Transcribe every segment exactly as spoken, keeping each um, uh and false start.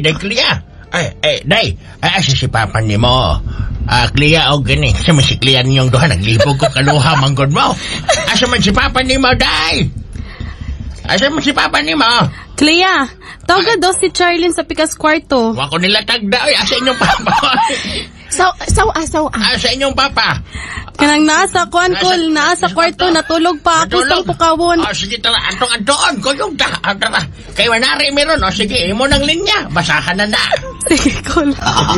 day, Clea. Ay, ay, day. Ay, asa si Papa ni mo. Ah, Clea, o gani. Asa man si Clea niyong doha, naglibog ko kaluha, manggod mo. Asa man si Papa ni mo, day. Asa man si Papa ni mo. Clea, tawag daw si Charlene sa pikas kwarto. Wako nila tagda, oy. Asa inyong Papa. Saw, saw, ah, saw, ah. Asa inyong Papa. Kanang nasa kuan kol, nasa kwarto, natulog pa ako sa pukawon. O, sige, tara, antong-antoon. Kuyong ta, ah, tara. Kay manari meron, o, sige, imo ng linya. Basahan na na. Sige, kol.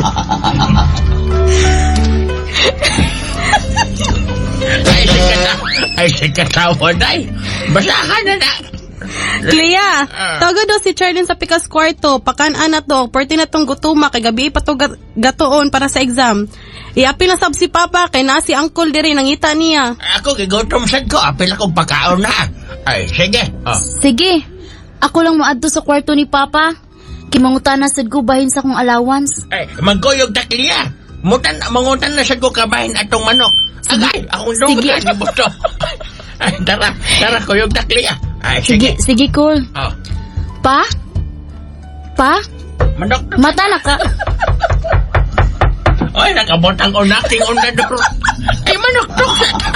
Ay, sige na. Ay, sige, tawa, day. Basahan na na. Clea, tawag daw si Charlene sa pikas kwarto. Pakan-an na to, perti na tong gutuma, kay gabi pa to gat- gatoon para sa exam. Iapil na sab si Papa, kay na si Uncle diri, nangita niya. Ako, gigotom sad ko. Apil akong pagkaon na. Ay, sige. Oh. Sige. Ako lang maadto sa kwarto ni Papa. Kimangutana sad ko bahin sa kong allowance. Ay, magkuyog takliya. Mutan, mangutan na sad ko kabahin atong manok. Agay, akong Sige. dugan. Sige. Ay, tara, tara, kuyog takliya. Ay, Sige, sige. sige, cool. Oh. Pa? Pa? Manok. Mata na ka. Ay, nakabotang unaking unador. Ay, manok to.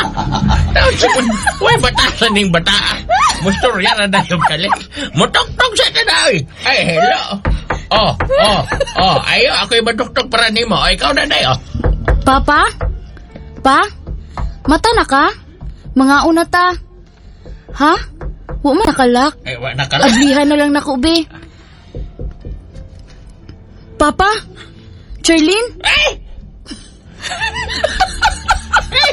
Uy, batasan ng bataan. Mustorya na na yung kalit. Mutok-tok sa tanaw. Ay, hello. Oh, oh, oh. Ayo, ako'y maduktok para nimo. Ay, ikaw na na, oh. Papa? Pa? Mata na ka? Mga unata. Ha? Wa man nakalak. Ay, wa nakalak. Aglihan na lang nako, be. Papa? Charlene? Ay! Ay!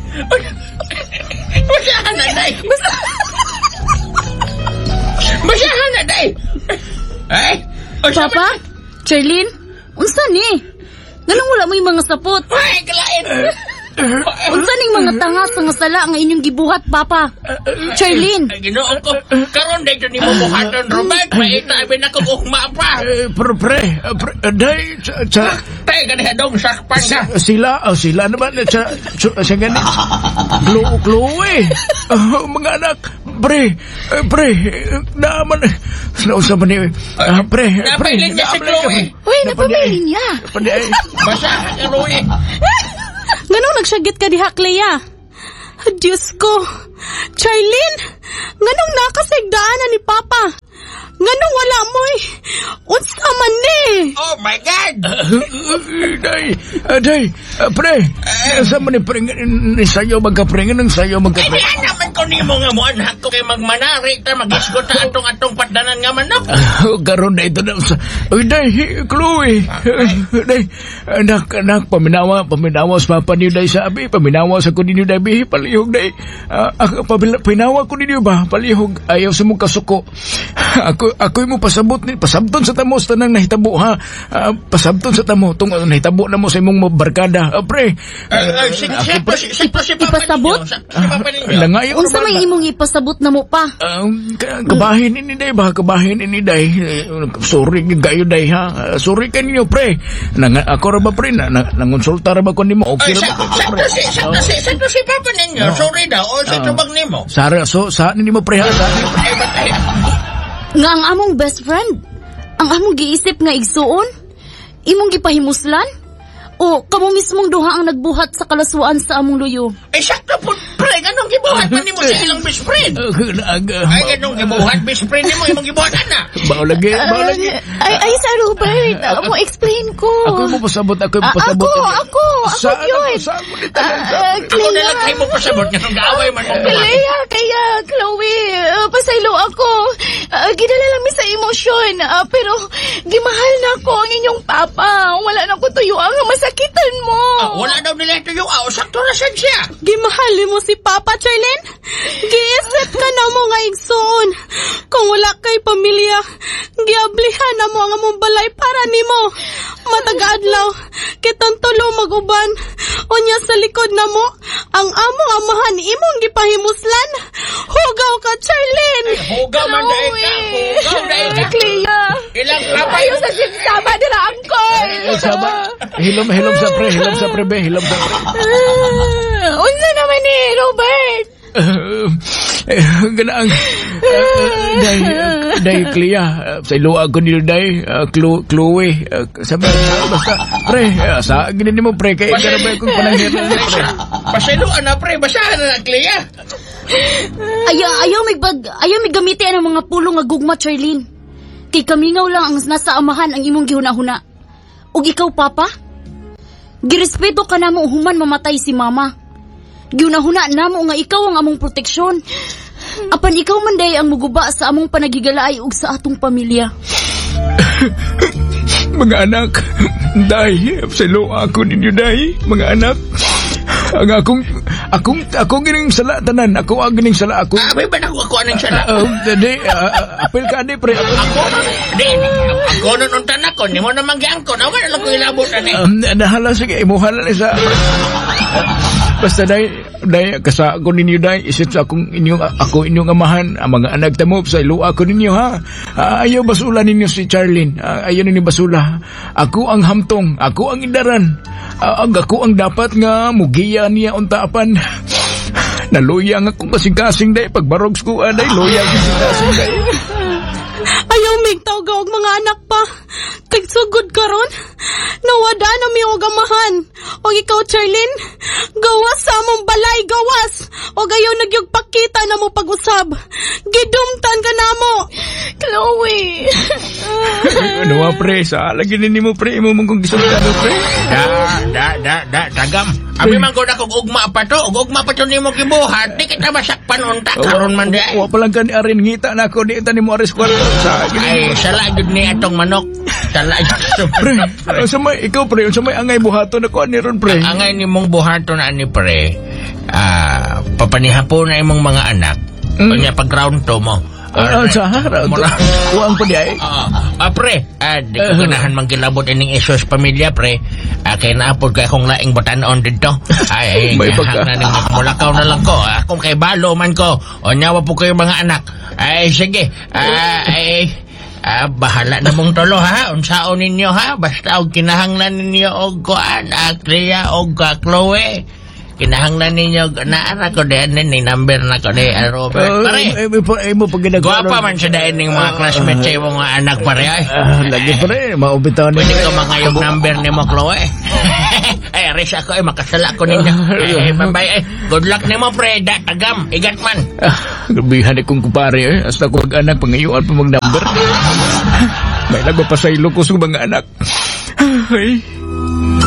Masahan na, day. Masahan na, day. Ay! Papa? Charlene? Unsa ni? Ganang wala mo yung mga sapot. Ay, kalain. Unsa ning mga tanga sa nga sala nga inyong gibuhat, Papa? Charlene? Ay, ginoon ko. Karon day to ni mo buhaton, Robert. Maita, abin ako ugma pa. Eh, pre, pre, eh, pre, eh, day, sa, sa, Tay, ganyan dong sakpan ka. sila, oh, sila naman, eh, sa, sa, sa ganit, Chloe, Chloe, oh, mga anak, pre, eh, pre, eh, naman, eh, nausa man eh, ah, pre, eh, pre, Napilin niya si Chloe. Uy, napamilin niya. Pwede, eh, Basta, Chloe. Nganong nagsyagit ka diha, Clea? Diyos ko. Charlene, nganong nakasigdaanan ni Papa? Nganong wala mo eh? Unsa man ni? Oh my God! day, ah, day, ah, pre, sa man eh, pre, ni sayo magkapre, ng sayo Ay, magkapre, diyan naman ko ni mo nga mo anak ko kay magmanari ta mag-isgot ta atong-atong patdanan nga manok. oh, karon na ito na, sa, uy, day, Chloe, day, anak, anak, paminawa, paminawa sa papa niyo, day, sabi, paminawa sa ko ninyo, day, bihi, palihog, day, ah, ako, pamila- pinawa ko ninyo ba, palihog, ayaw sa mong kasuko, ako, ako mo pasabot ni, pasabton sa tamo sa tanang nahitabo, ha, ah, pasabton sa tamo, tung uh, nahitabo na mo sa imong barkada, ah, pre, Ay, sige, siya pa si siya pa si Papa Ipasabot? ninyo. Sa- Si Papa ninyo. nangayo Unsa may imong ipasabot na mo, Pa? Um, ka- kabahin ini day ba kabahin ini day Eh, sorry gayo day ha. Uh, sorry kanyo pre nang ako ra ba pre na, na nangonsulta ra ba ko nimo okay Ay, ra sa ba sa pre si sa si sa si Papa ninyo. Sorry daw, o sa tubag nimo. Sara so sa nimo pre ha sa Ay, batay. Nga ang among best friend? Ang among giisip nga igsuon? Imong gipahimuslan? O kamo mismong duha ang nagbuhat sa kalaswaan sa among luyo? Ay, sakto po, pre, ganong gibuhat man nimo sa ilang best friend. Ay, ganong gibuhat best friend nimo, imong gibuhat ana. bao lagi bao lagi Ay, ay, Sir Robert, mo explain ko. ako mo pasabot ako mo Ah, pasabot ako, ako, ako sa yun. sa mo ni tanan sa Ah, Ako na lang kayo mo pasabot nga kung gaaway man mo buhat. Kaya, kaya, Chloe, uh, pasaylo ako. Uh, ginala lang mi sa emosyon. Uh, pero, gimahal na ko ang inyong papa. Wala na ko tuyo ang masakitan mo. Ah, wala daw nila ito yung aw, sakto na sad siya. Gimahali mo si Papa, Charlene? Giisip ka na mo nga igsoon. Kung wala kay pamilya, giablihan na mo ang among balay para nimo. Matag-adlaw, kitang tulo mag-uban. Unya sa likod na mo, ang among amahan imong gipahimuslan. Hugaw ka, Charlene! Hugaw man dahil ka, hugaw dahil ka. Clea, Ilang kapay. ayaw sa sinsama nila, Angkol. Eh, sama hilom hilom sa pre hilom sa pre be hilom sa pre Uh, unsa naman ni Robert? Uh, Eh, ganaang, uh, day, uh, day, Clea, uh, sa ilo ako nila, day, uh, Chlo- Chloe, uh, sabi, uh, basta, pre, uh, sa ginin mo, pre, kaya karabay kong pananghiran, pre. Pasiluan na, pre. Basahan na, Clea. Ayaw, ayaw may bag, ayaw may gamitin ang mga pulong nga gugma, Charlene. Kay kamingaw lang ang nasa amahan ang imong gihuna-huna. Ug ikaw, Papa? Girespeto ka namo human mamatay si Mama. Gihuna-huna namo nga ikaw ang among proteksyon. Apan ikaw man day ang muguba sa among panagigalaay ug sa atong pamilya. Mga anak, day, sa ilo ako ninyo, day, mga anak. Ang akong, akong, akong gining sala, tanan, ako ang gining sala, ako. Ah, may ba na ako anong sala? Uh, di, uh, apel ka, di, pre. Ako, di, ako nun untan ako, ni mo naman giangko, naman alam ko ilabutan eh. Um, nahala, sige, imuhala na sa... Basta, day, day, kasa ako ninyo, day, isip sa akong inyong, ako inyong amahan, ang mga anak tamo, sa ilo ako ninyo, ha? Uh, ayaw basula ninyo si Charlene, uh, ayaw ninyo basula. Ako ang hamtong, ako ang indaran. Uh, ang ako ang dapat nga mugiya niya untaapan. Naluyang akong kasing-kasing, day, pagbarog ko, uh, day, luyang kasing-kasing, day. Ayaw migtaw og mga anak pa. Tigsugod karon. Nawada na mi og amahan. O ikaw, Charlene, gawas sa among balay, gawas. O gayo nagyug pakita na mo pag-usab. Gidumtan ka namo. Chloe! Ano nga, pre? Sa lagi nini mo, pre? Imo mong kong gisultado, pre? Da, da, da, da, tagam. Abi man ko na kung ugma pa to, ug ugma pa to ni mo kibuhat, di kita masakpan unta karon man di. Wa pa lang ka ni Arin, ngita na ako, di ita ni mo aris kwarto. Sa Ay, sala gud ni atong manok. Sala pre, ang samay, ikaw, pre, ang samay angay buhaton ako ni ron, pre. Angay ni mong buhaton ani pre. Ah, papanihapo na imong mga anak. Mm. Kunya pag round to mo. Ah, sa harap. Uwang pa di ay. Ah, ah, pre, ah, di ko ganahan manggilabot ining isos pamilya, pre. Ah, kaya naapod ka akong laing batanon dito. Ay, May gahang pagka- na ning mulakaw na lang ko. Ah, kung kay balo man ko, o nyawa po kayo mga anak. Ay, sige. Ah, ay, ah, bahala na mong tolo, ha? Unsaon ninyo, ha? Basta og kinahanglan ninyo og kuan, ah, Clea og ah, Chloe. Kinahanglan ninyo, naara ko din, ni number na ko di, ah, Robert. Pare, Ay mo pag ginagawa. gwapa man siya dahil ng mga classmates sa mga anak, pare, ay. Ah, lagi pre, maubitaw ni. Pwede ko mangayong number ni mo, Chloe. Ay, aris ako, ay, makasala ko ninyo. Ay, bye-bye, ay. Good luck ni mo, pre. Da, tagam, igat man. Ah, gabihan akong kupare, eh. Hasta ko mag-anak, pangayuan pa mag-number. May lago pa sa ilo ko sa mga anak. Ay.